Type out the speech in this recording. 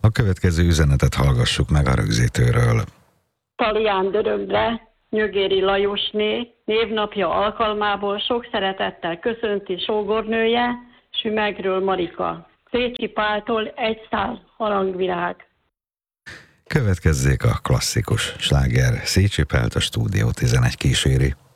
A következő üzenetet hallgassuk meg a rögzítőről. Talián Dörögre, Nyögéri Lajosné névnapja alkalmából sok szeretettel köszönti sógornője, Sümegről Marika. Szécsi Páltól 100 harangvirág. Következzék a klasszikus sláger. Szécsi Pált, a Stúdió 11 kíséri.